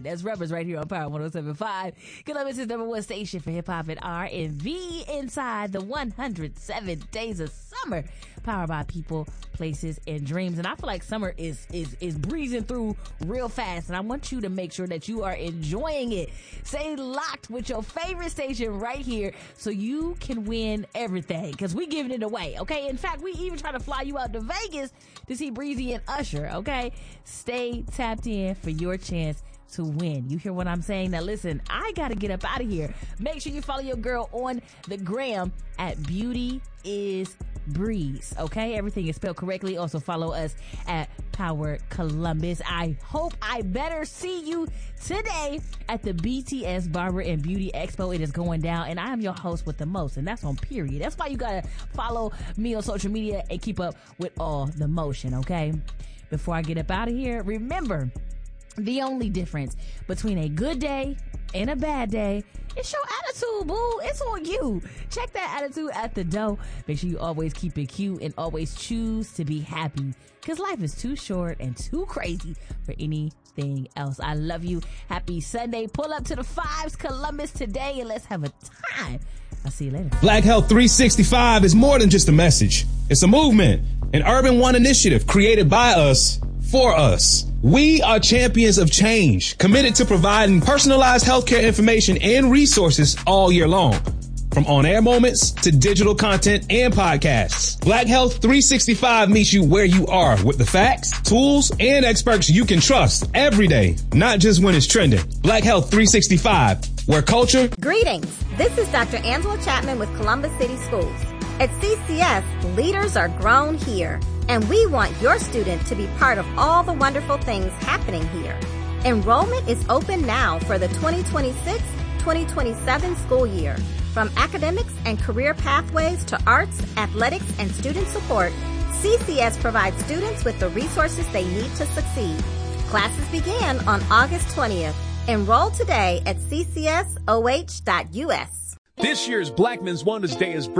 That's Rubbers right here on Power 107.5. Columbus is #1 station for hip hop and R&B inside the 107 days of summer. Powered by people, places, and dreams. And I feel like summer is breezing through real fast. And I want you to make sure that you are enjoying it. Stay locked with your favorite station right here so you can win everything. Because we giving it away, okay? In fact, we even try to fly you out to Vegas to see Breezy and Usher, okay? Stay tapped in for your chance to win. You hear what I'm saying? Now listen, I gotta get up out of here. Make sure you follow your girl on the gram at Beauty is Breeze, okay? Everything is spelled correctly. Also follow us at Power Columbus. I hope I better see you today at the BTS Barber and Beauty Expo. It is going down, and I am your host with the most, and that's on period. That's why you gotta follow me on social media and keep up with all the motion, okay? Before I get up out of here, remember, the only difference between a good day and a bad day is your attitude, boo. It's on you. Check that attitude at the door. Make sure you always keep it cute and always choose to be happy, because life is too short and too crazy for anything else. I love you. Happy Sunday. Pull up to the Fives Columbus today and let's have a time. I'll see you later. Black Health 365 is more than just a message. It's a movement, an Urban One initiative created by us for us. We are champions of change, committed to providing personalized healthcare information and resources all year long. From on-air moments to digital content and podcasts, Black Health 365 meets you where you are with the facts, tools, and experts you can trust every day, not just when it's trending. Black Health 365, where culture... Greetings. This is Dr. Angela Chapman with Columbus City Schools. At CCS, leaders are grown here, and we want your student to be part of all the wonderful things happening here. Enrollment is open now for the 2026-2027 school year. From academics and career pathways to arts, athletics, and student support, CCS provides students with the resources they need to succeed. Classes begin on August 20th. Enroll today at ccsoh.us. This year's Black Men's Wellness Day is